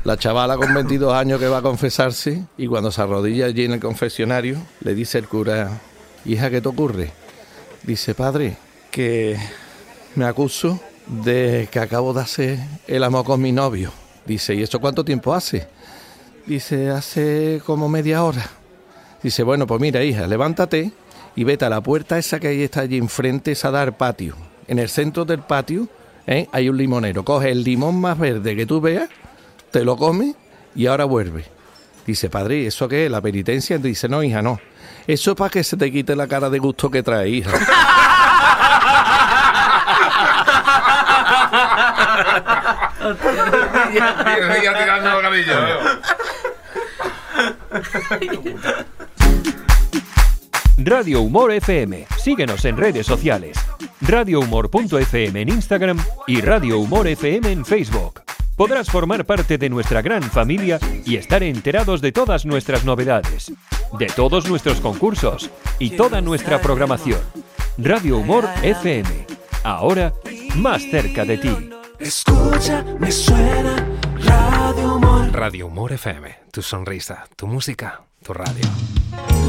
La chavala con 22 años que va a confesarse y cuando se arrodilla allí en el confesionario le dice el cura: hija, ¿qué te ocurre? Dice: padre, que me acuso de que acabo de hacer el amor con mi novio. Dice: ¿y eso cuánto tiempo hace? Dice: hace como media hora. Dice: bueno, pues mira, hija, levántate y vete a la puerta esa que ahí está allí enfrente, esa da al patio. En el centro del patio hay un limonero. Coge el limón más verde que tú veas, te lo comes y ahora vuelve. Dice: padre, ¿eso qué es? ¿La penitencia? Dice: no, hija, no. Eso es para que se te quite la cara de gusto que trae, hija. Ya tirando bocadillo. Radio Humor FM. Síguenos en redes sociales. radiohumor.fm en Instagram y Radio Humor FM en Facebook. Podrás formar parte de nuestra gran familia y estar enterados de todas nuestras novedades, de todos nuestros concursos y toda nuestra programación. Radio Humor FM. Ahora, más cerca de ti. Escucha, me suena Radio Humor. Radio Humor FM. Tu sonrisa, tu música, tu radio.